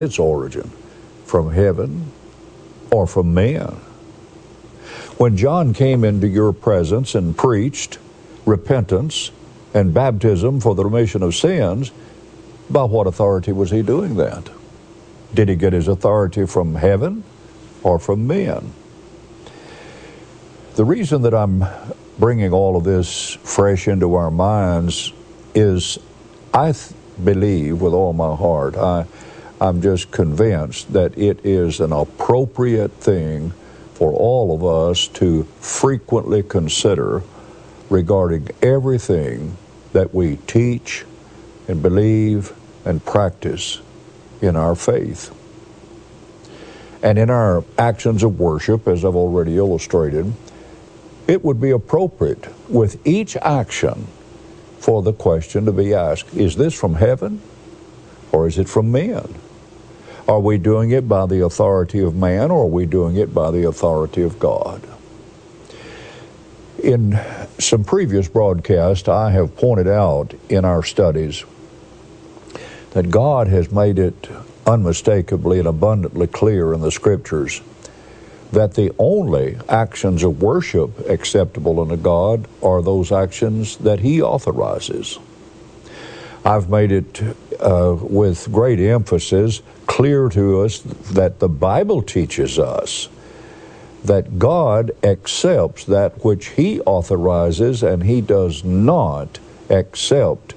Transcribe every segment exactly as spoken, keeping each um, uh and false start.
its origin, from heaven or from men. When John came into your presence and preached repentance and baptism for the remission of sins, by what authority was he doing that? Did he get his authority from heaven or from men? The reason that I'm bringing all of this fresh into our minds is I th- believe with all my heart, I, I'm just convinced that it is an appropriate thing for all of us to frequently consider regarding everything that we teach and believe and practice in our faith. And in our actions of worship, as I've already illustrated, it would be appropriate with each action for the question to be asked, is this from heaven or is it from men? Are we doing it by the authority of man or are we doing it by the authority of God? In some previous broadcasts, I have pointed out in our studies that God has made it unmistakably and abundantly clear in the Scriptures that the only actions of worship acceptable unto God are those actions that He authorizes. I've made it uh, with great emphasis clear to us that the Bible teaches us that God accepts that which He authorizes, and He does not accept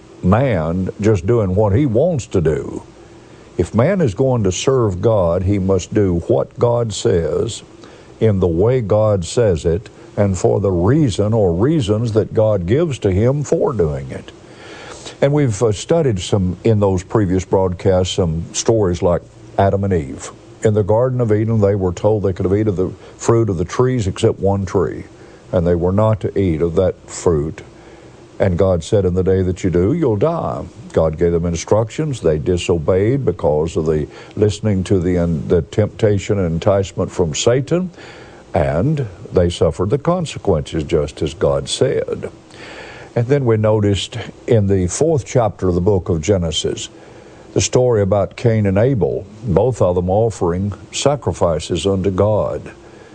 man just doing what he wants to do. If man is going to serve God, he must do what God says in the way God says it and for the reason or reasons that God gives to him for doing it. And we've uh, studied some, in those previous broadcasts, some stories like Adam and Eve. In the Garden of Eden, they were told they could have eaten of the fruit of the trees except one tree, and they were not to eat of that fruit. And God said, in the day that you do, you'll die. God gave them instructions. They disobeyed because of the listening to the, the temptation and enticement from Satan, and they suffered the consequences just as God said. And then we noticed in the fourth chapter of the book of Genesis, the story about Cain and Abel, both of them offering sacrifices unto God.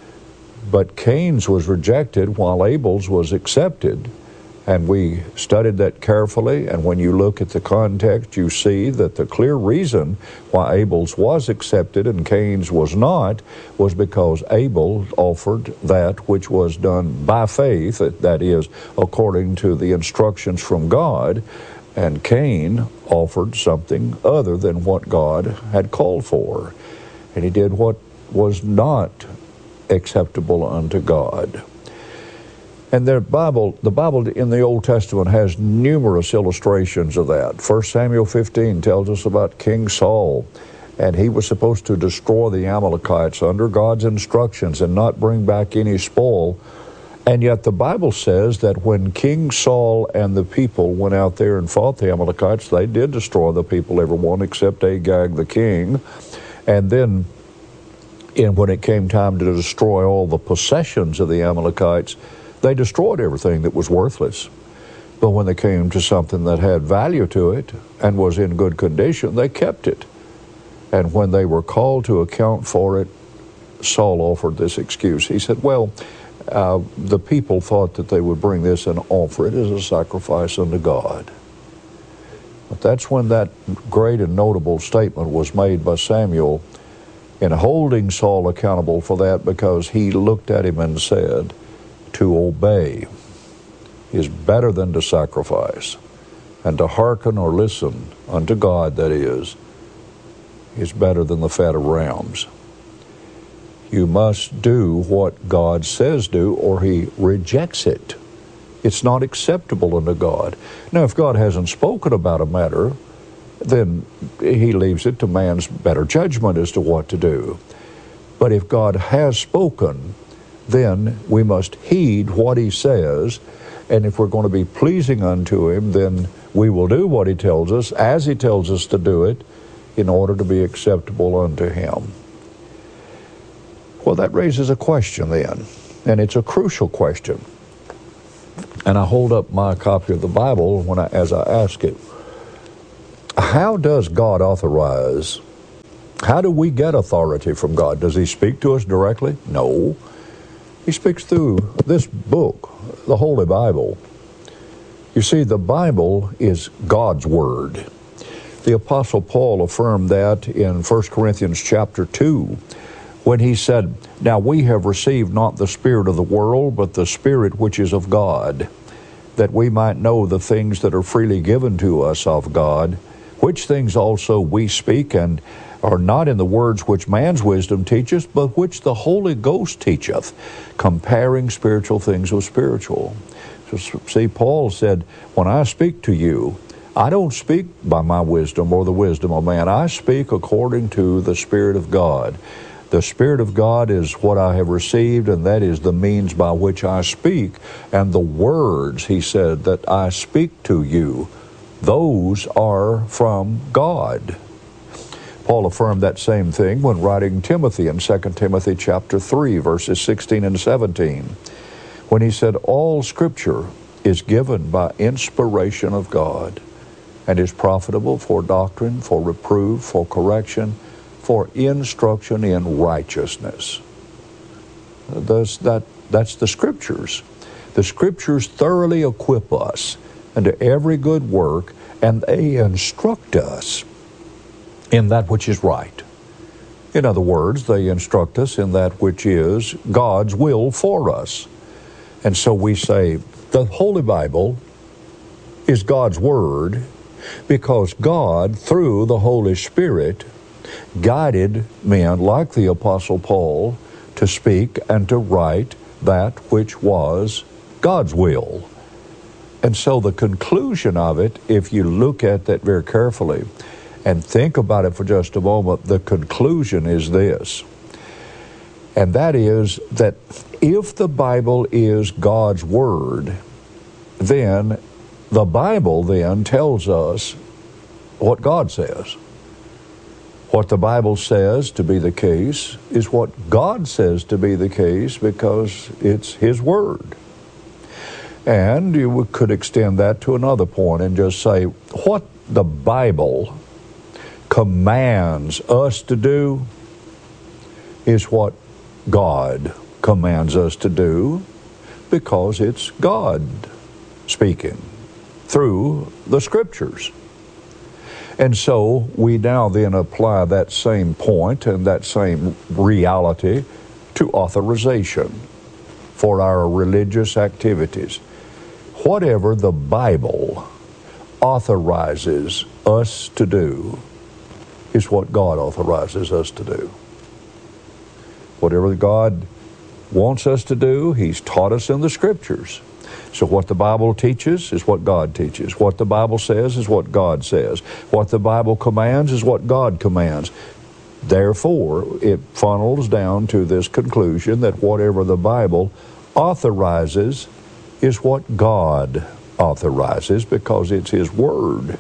But Cain's was rejected while Abel's was accepted. And we studied that carefully, and when you look at the context, you see that the clear reason why Abel's was accepted and Cain's was not was because Abel offered that which was done by faith, that is, according to the instructions from God, and Cain offered something other than what God had called for. And he did what was not acceptable unto God. And the Bible, the Bible in the Old Testament has numerous illustrations of that. First Samuel fifteen tells us about King Saul, and he was supposed to destroy the Amalekites under God's instructions and not bring back any spoil. And yet the Bible says that when King Saul and the people went out there and fought the Amalekites, they did destroy the people, everyone except Agag the king. And then and when it came time to destroy all the possessions of the Amalekites, they destroyed everything that was worthless. But when they came to something that had value to it and was in good condition, they kept it. And when they were called to account for it, Saul offered this excuse. He said, well, uh, the people thought that they would bring this and offer it as a sacrifice unto God. But that's when that great and notable statement was made by Samuel in holding Saul accountable for that, because he looked at him and said, to obey is better than to sacrifice, and to hearken or listen unto God, that is, is better than the fat of rams. You must do what God says do, or He rejects it. It's not acceptable unto God. Now, if God hasn't spoken about a matter, then He leaves it to man's better judgment as to what to do. But if God has spoken, then we must heed what He says, and if we're going to be pleasing unto Him, then we will do what He tells us, as He tells us to do it, in order to be acceptable unto Him. Well, that raises a question then, and it's a crucial question. And I hold up my copy of the Bible when I, as I ask it, how does God authorize How do we get authority from God? Does He speak to us directly? No. He speaks through this book, the Holy Bible. You see, the Bible is God's Word. The Apostle Paul affirmed that in First Corinthians chapter two, when he said, "Now we have received not the spirit of the world, but the Spirit which is of God, that we might know the things that are freely given to us of God, which things also we speak, and are not in the words which man's wisdom teacheth, but which the Holy Ghost teacheth, comparing spiritual things with spiritual." So, see, Paul said, when I speak to you, I don't speak by my wisdom or the wisdom of man. I speak according to the Spirit of God. The Spirit of God is what I have received, and that is the means by which I speak. And the words, he said, that I speak to you, those are from God. Paul affirmed that same thing when writing Timothy in Second Timothy chapter three, verses sixteen and seventeen, when he said, "All Scripture is given by inspiration of God, and is profitable for doctrine, for reproof, for correction, for instruction in righteousness." Thus, that, that's the Scriptures. The Scriptures thoroughly equip us unto every good work, and they instruct us in that which is right. In other words, they instruct us in that which is God's will for us. And so we say, the Holy Bible is God's Word, because God, through the Holy Spirit, guided men like the Apostle Paul to speak and to write that which was God's will. And so the conclusion of it, if you look at that very carefully and think about it for just a moment, the conclusion is this. And that is that if the Bible is God's Word, then the Bible then tells us what God says. What the Bible says to be the case is what God says to be the case, because it's His Word. And you could extend that to another point and just say, what the Bible commands us to do is what God commands us to do, because it's God speaking through the Scriptures. And so we now then apply that same point and that same reality to authorization for our religious activities. Whatever the Bible authorizes us to do is what God authorizes us to do. Whatever God wants us to do, He's taught us in the Scriptures. So what the Bible teaches is what God teaches. What the Bible says is what God says. What the Bible commands is what God commands. Therefore, it funnels down to this conclusion that whatever the Bible authorizes is what God authorizes, because it's His Word.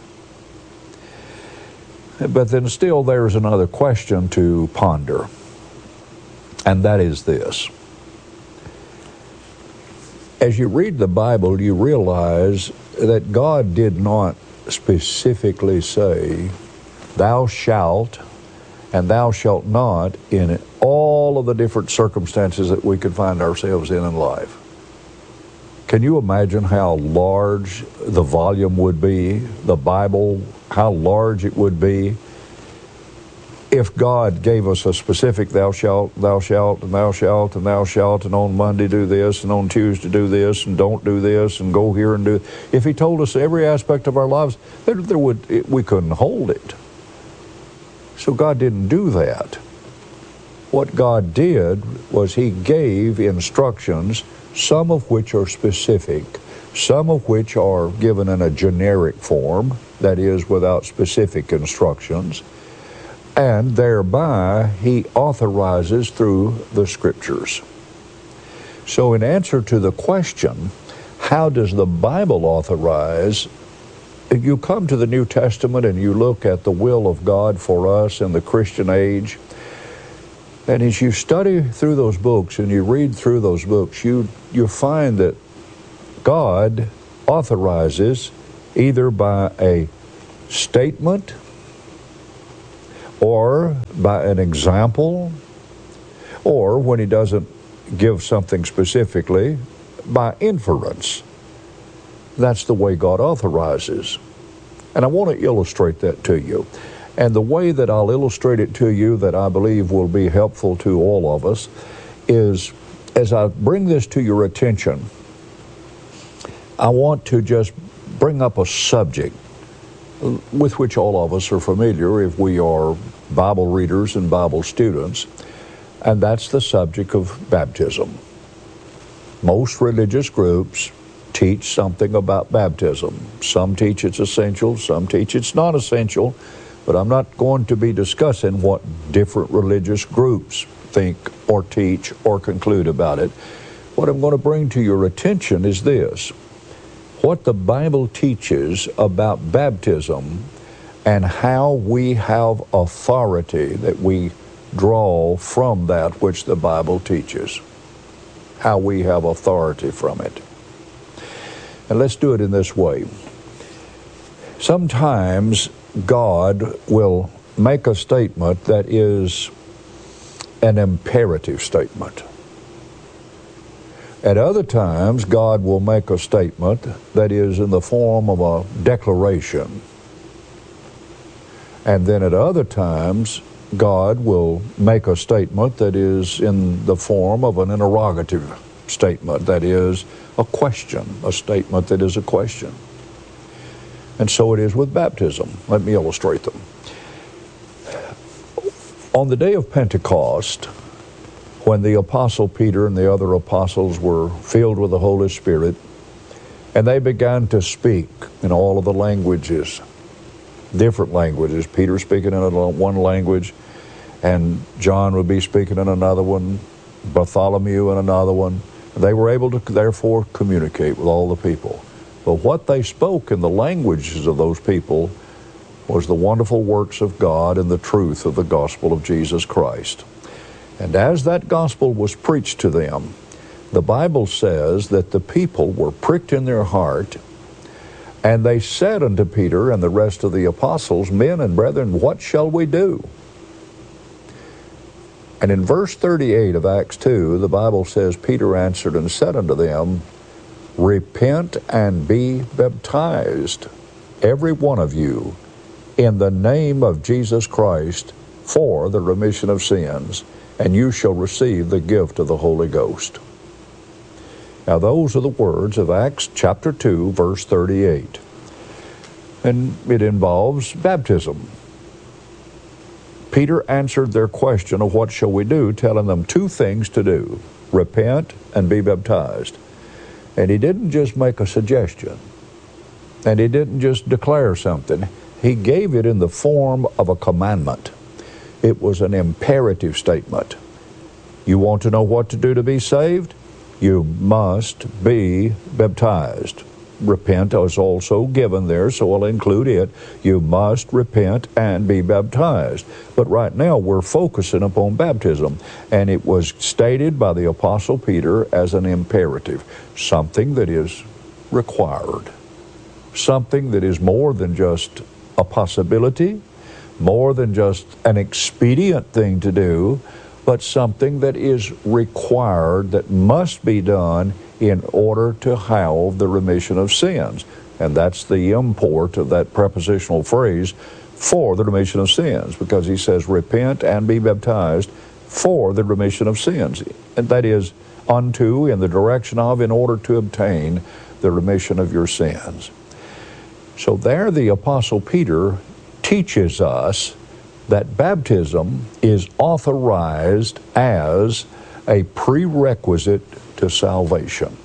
But then still there's another question to ponder, and that is this. As you read the Bible, you realize that God did not specifically say, "Thou shalt," and "thou shalt not," in all of the different circumstances that we could find ourselves in in life. Can you imagine how large the volume would be, the Bible, how large it would be, if God gave us a specific "thou shalt, thou shalt, and thou shalt, and thou shalt, and on Monday do this, and on Tuesday do this, and don't do this, and go here and do..." If He told us every aspect of our lives, there, there would, it, we couldn't hold it. So God didn't do that. What God did was He gave instructions, some of which are specific, some of which are given in a generic form, that is, without specific instructions, and thereby He authorizes through the Scriptures. So in answer to the question, how does the Bible authorize? You come to the New Testament and you look at the will of God for us in the Christian age, and as you study through those books and you read through those books, you, you find that God authorizes either by a statement or by an example, or when he doesn't give something specifically, by inference. That's the way God authorizes. And I want to illustrate that to you. And the way that I'll illustrate it to you that I believe will be helpful to all of us is, as I bring this to your attention, I want to just bring up a subject with which all of us are familiar if we are Bible readers and Bible students, and that's the subject of baptism. Most religious groups teach something about baptism. Some teach it's essential, some teach it's not essential, but I'm not going to be discussing what different religious groups think or teach or conclude about it. What I'm going to bring to your attention is this: what the Bible teaches about baptism and how we have authority that we draw from that which the Bible teaches. How we have authority from it. And let's do it in this way. Sometimes God will make a statement that is an imperative statement. At other times, God will make a statement that is in the form of a declaration. And then at other times, God will make a statement that is in the form of an interrogative statement, that is a question, a statement that is a question. And so it is with baptism. Let me illustrate them. On the day of Pentecost, when the Apostle Peter and the other apostles were filled with the Holy Spirit, and they began to speak in all of the languages, different languages, Peter speaking in one language, and John would be speaking in another one, Bartholomew in another one. They were able to therefore communicate with all the people. But what they spoke in the languages of those people was the wonderful works of God and the truth of the gospel of Jesus Christ. And as that gospel was preached to them, the Bible says that the people were pricked in their heart, and they said unto Peter and the rest of the apostles, Men and brethren, what shall we do? And in verse thirty-eight of Acts two, the Bible says, Peter answered and said unto them, Repent and be baptized, every one of you, in the name of Jesus Christ, for the remission of sins, and you shall receive the gift of the Holy Ghost. Now those are the words of Acts chapter two, verse thirty-eight. And it involves baptism. Peter answered their question of what shall we do, telling them two things to do: repent and be baptized. And he didn't just make a suggestion, and he didn't just declare something. He gave it in the form of a commandment. It was an imperative statement. You want to know what to do to be saved? You must be baptized. Repent is also given there, so I'll include it. You must repent and be baptized. But right now we're focusing upon baptism, and it was stated by the Apostle Peter as an imperative, something that is required, something that is more than just a possibility, more than just an expedient thing to do, but something that is required, that must be done in order to have the remission of sins. And that's the import of that prepositional phrase, for the remission of sins, because he says, repent and be baptized for the remission of sins. And that is, unto, in the direction of, in order to obtain the remission of your sins. So there the Apostle Peter teaches us that baptism is authorized as a prerequisite to salvation.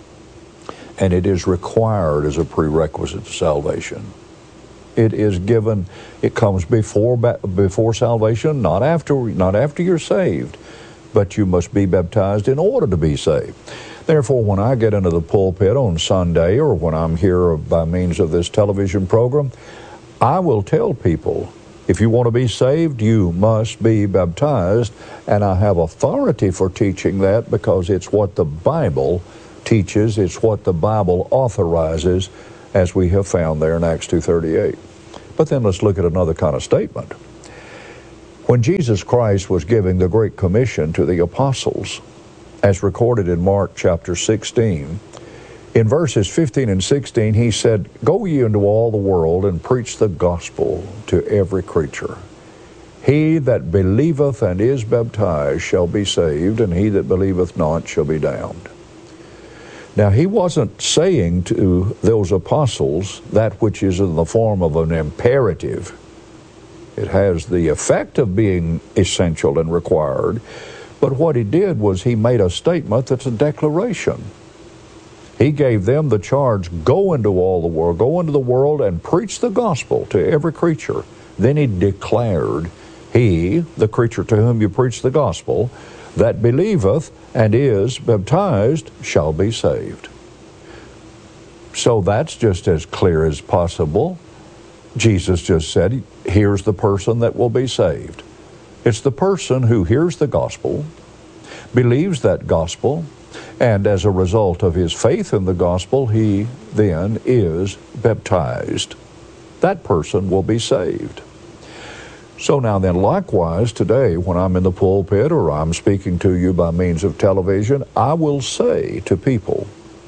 And it is required as a prerequisite to salvation. It is given, it comes before before salvation, not after, not after you're saved, but you must be baptized in order to be saved. Therefore, when I get into the pulpit on Sunday, or when I'm here by means of this television program, I will tell people, if you want to be saved, you must be baptized. And I have authority for teaching that because it's what the Bible teaches, it's what the Bible authorizes, as we have found there in Acts two thirty-eight. But then let's look at another kind of statement. When Jesus Christ was giving the Great Commission to the apostles, as recorded in Mark chapter sixteen, in verses fifteen and sixteen, he said, "Go ye into all the world and preach the gospel to every creature. He that believeth and is baptized shall be saved, and he that believeth not shall be damned." Now, he wasn't saying to those apostles that which is in the form of an imperative. It has the effect of being essential and required, but what he did was he made a statement that's a declaration. He gave them the charge, go into all the world, go into the world and preach the gospel to every creature. Then he declared, he, the creature to whom you preach the gospel, that believeth and is baptized shall be saved. So that's just as clear as possible. Jesus just said, here's the person that will be saved. It's the person who hears the gospel, believes that gospel, and as a result of his faith in the gospel, he then is baptized. That person will be saved. So now then, likewise, today, when I'm in the pulpit or I'm speaking to you by means of television, I will say to people,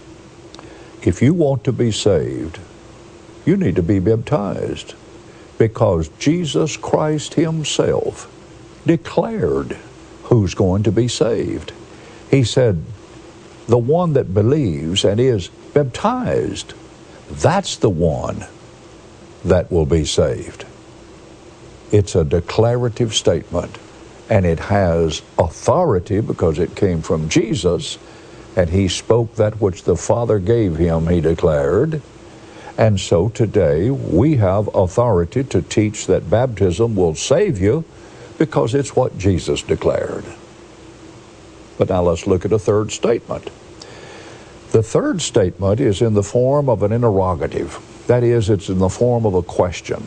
if you want to be saved, you need to be baptized, because Jesus Christ himself declared who's going to be saved. He said, the one that believes and is baptized, that's the one that will be saved. It's a declarative statement, and it has authority because it came from Jesus, and he spoke that which the Father gave him, he declared. And so today we have authority to teach that baptism will save you because it's what Jesus declared. But now let's look at a third statement. The third statement is in the form of an interrogative. That is, it's in the form of a question.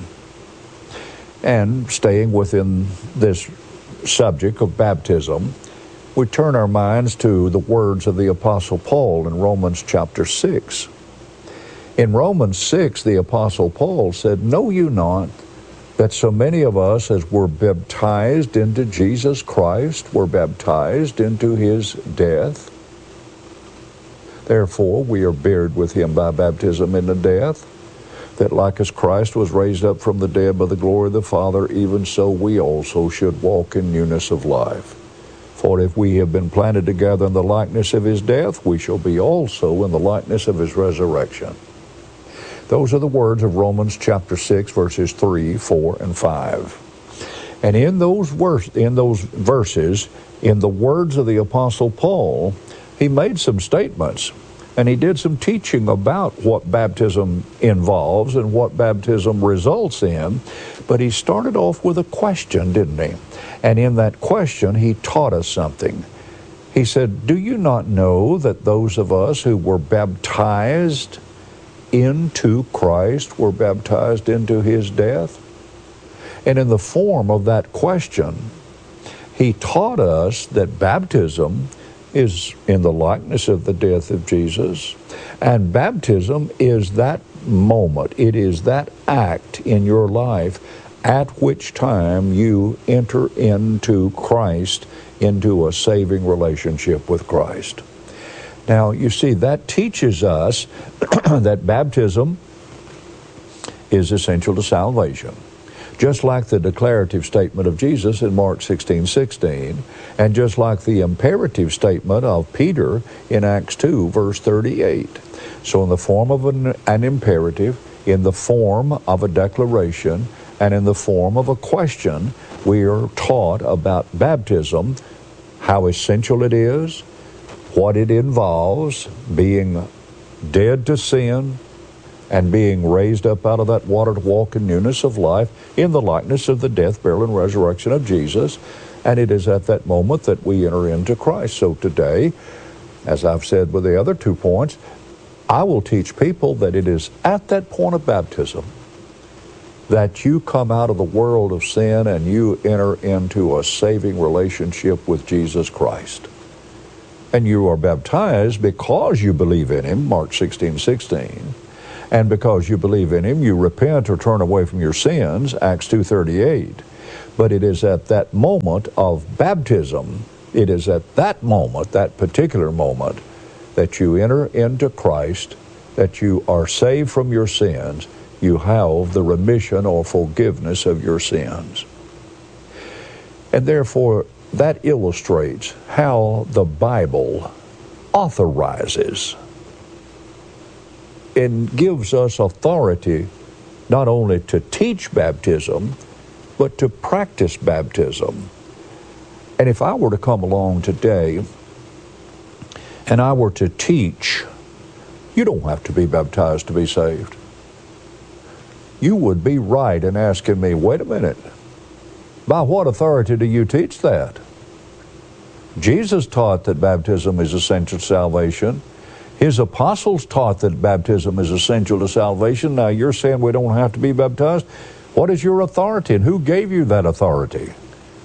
And staying within this subject of baptism, we turn our minds to the words of the Apostle Paul in Romans chapter six. In Romans six, the Apostle Paul said, know you not that so many of us as were baptized into Jesus Christ were baptized into his death? Therefore, we are buried with him by baptism into death, that like as Christ was raised up from the dead by the glory of the Father, even so we also should walk in newness of life. For if we have been planted together in the likeness of his death, we shall be also in the likeness of his resurrection. Those are the words of Romans chapter six, verses three, four, and five. And in those, verse, in those verses, in the words of the Apostle Paul, he made some statements, and he did some teaching about what baptism involves and what baptism results in. But he started off with a question, didn't he? And in that question, he taught us something. He said, do you not know that those of us who were baptized into Christ were baptized into his death? And in the form of that question, he taught us that baptism is in the likeness of the death of Jesus. And baptism is that moment, it is that act in your life at which time you enter into Christ, into a saving relationship with Christ. Now, you see, that teaches us that baptism is essential to salvation. Just like the declarative statement of Jesus in Mark sixteen sixteen, and just like the imperative statement of Peter in Acts two, verse thirty-eight. So in the form of an, an imperative, in the form of a declaration, and in the form of a question, we are taught about baptism, how essential it is, what it involves, being dead to sin, and being raised up out of that water to walk in newness of life in the likeness of the death, burial, and resurrection of Jesus. And it is at that moment that we enter into Christ. So today, as I've said with the other two points, I will teach people that it is at that point of baptism that you come out of the world of sin and you enter into a saving relationship with Jesus Christ. And you are baptized because you believe in him, Mark sixteen sixteen. And because you believe in him, you repent or turn away from your sins, Acts two thirty-eight. But it is at that moment of baptism, it is at that moment, that particular moment, that you enter into Christ, that you are saved from your sins, you have the remission or forgiveness of your sins. And therefore, that illustrates how the Bible authorizes and gives us authority not only to teach baptism, but to practice baptism. And if I were to come along today and I were to teach, you don't have to be baptized to be saved, you would be right in asking me, wait a minute, by what authority do you teach that? Jesus taught that baptism is essential to salvation. His apostles taught that baptism is essential to salvation. Now you're saying we don't have to be baptized? What is your authority, and who gave you that authority?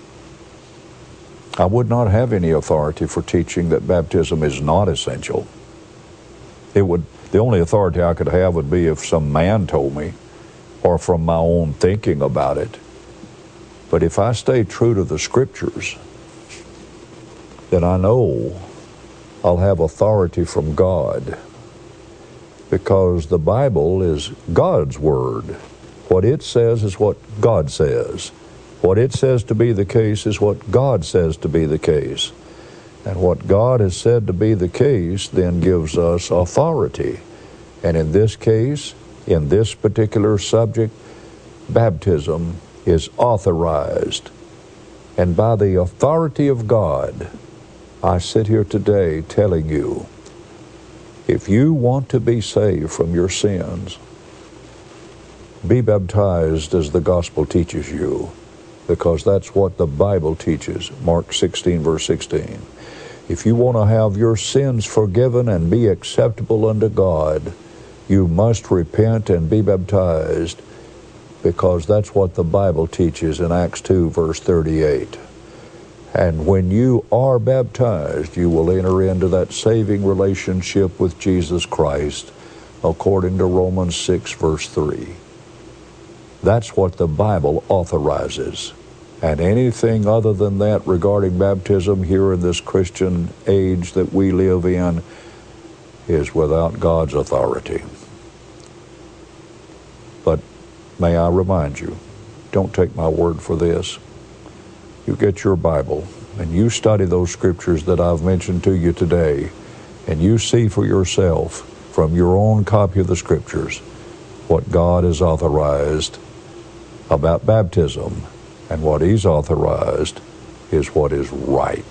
I would not have any authority for teaching that baptism is not essential. It would, the only authority I could have would be if some man told me, or from my own thinking about it. But if I stay true to the Scriptures, then I know I'll have authority from God, because the Bible is God's Word. What it says is what God says. What it says to be the case is what God says to be the case. And what God has said to be the case then gives us authority. And in this case, in this particular subject, baptism is authorized. And by the authority of God, I sit here today telling you, if you want to be saved from your sins, be baptized as the gospel teaches you, because that's what the Bible teaches, Mark sixteen, verse sixteen. If you want to have your sins forgiven and be acceptable unto God, you must repent and be baptized, because that's what the Bible teaches in Acts two, verse thirty-eight. And when you are baptized, you will enter into that saving relationship with Jesus Christ, according to Romans six, verse three. That's what the Bible authorizes. And anything other than that regarding baptism here in this Christian age that we live in is without God's authority. But may I remind you, don't take my word for this. You get your Bible and you study those scriptures that I've mentioned to you today, and you see for yourself from your own copy of the scriptures what God has authorized about baptism, and what He's authorized is what is right.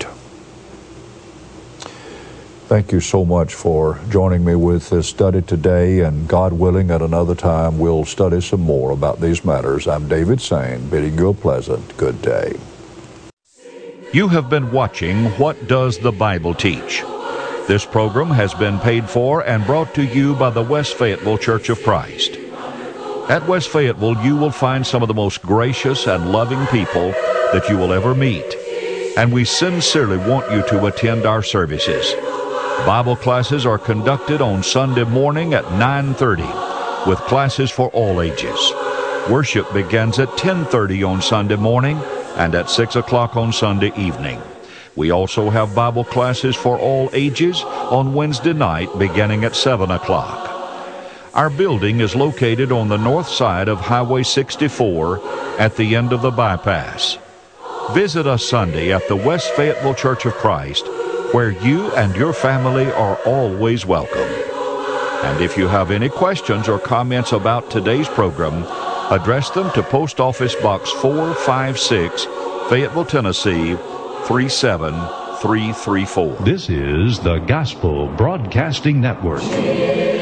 Thank you so much for joining me with this study today, and God willing, at another time we'll study some more about these matters. I'm David Sain, bidding you a pleasant good day. You have been watching What Does the Bible Teach? This program has been paid for and brought to you by the West Fayetteville Church of Christ. At West Fayetteville, you will find some of the most gracious and loving people that you will ever meet, and we sincerely want you to attend our services. Bible classes are conducted on Sunday morning at nine thirty, with classes for all ages. Worship begins at ten thirty on Sunday morning and at six o'clock on Sunday evening. We also have Bible classes for all ages on Wednesday night beginning at seven o'clock. Our building is located on the north side of Highway sixty-four at the end of the bypass. Visit us Sunday at the West Fayetteville Church of Christ, where you and your family are always welcome. And if you have any questions or comments about today's program, address them to Post Office Box four five six, Fayetteville, Tennessee, three seven three three four. This is the Gospel Broadcasting Network.